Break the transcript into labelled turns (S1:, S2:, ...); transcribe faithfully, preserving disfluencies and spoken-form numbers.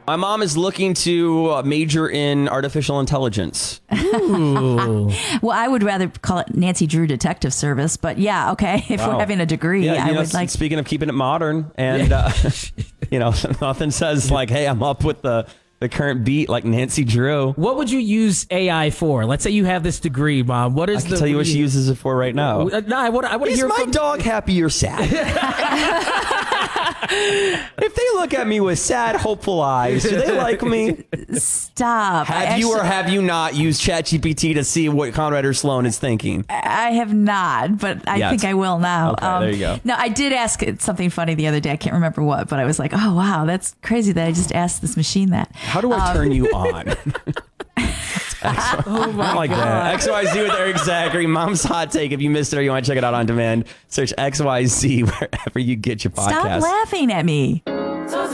S1: My mom is looking to uh, major in artificial intelligence.
S2: Ooh.
S3: Well, I would rather call it Nancy Drew Detective Service, but yeah, okay. If
S1: Wow.
S3: we're having a degree,
S1: Yeah,
S3: I
S1: you know,
S3: would like.
S1: speaking of keeping it modern, and uh, you know, nothing says like, "Hey, I'm up with the the current beat," like Nancy Drew.
S2: What would you use A I for? Let's say you have this degree, Mom. What is
S1: I can
S2: the?
S1: tell you what she uses it for right now.
S2: Uh, no, I want. I want to
S1: Is
S2: hear
S1: my
S2: from
S1: dog happy or sad? If they look at me with sad, hopeful eyes, do they like me?
S3: Stop. I
S1: Have you or
S3: actually-
S1: have you not used ChatGPT to see what Conrad or Sloan is thinking?
S3: I have not, but I
S1: Yes.
S3: think I will now.
S1: Okay, there you go.
S3: No, I did ask it something funny the other day. I can't remember what, but I was like, oh, wow, that's crazy that I just asked this machine that.
S1: How do I turn you on?
S2: Oh my
S1: like
S2: God.
S1: that. X Y Z with Eric Zachary. Mom's Hot Take. If you missed it or you want to check it out on demand, search X Y Z wherever you get your podcast.
S3: Stop laughing at me.
S4: So